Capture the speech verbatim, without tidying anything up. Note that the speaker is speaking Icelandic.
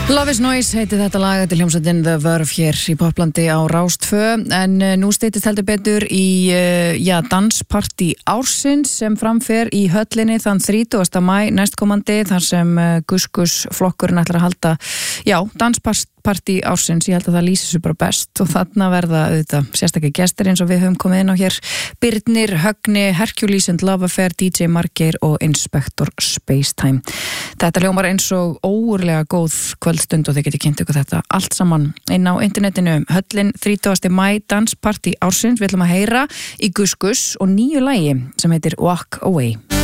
Love is Noise heiti þetta lag, þetta er hljómsveitin The Verve hér í Poplandi á Rás tvö, en uh, nú styttist heldur betur í uh, já, danspartí ársins sem framfer í höllinni þann þrítugasta maí næstkomandi, þar sem uh, Gus Gus flokkurinn ætlar að halda já, danspartí ársins. Ég held að það lýsir sig bara best og þarna verða auðvitað sérstaklega gestir eins og við höfum komið inn á hér: Birnir, Högni, Hercules and Love Affair, D J Margeir og Inspector Spacetime. Þetta hljómar eins og ógurlega góð kvöldstund og þið getið kynnt ykkur þetta allt saman inn á internetinu. Höllin þrítugasta maí, danspartí ársins. Við ætlum að heyra í Gus Gus og nýju lagi sem heitir Walk Away.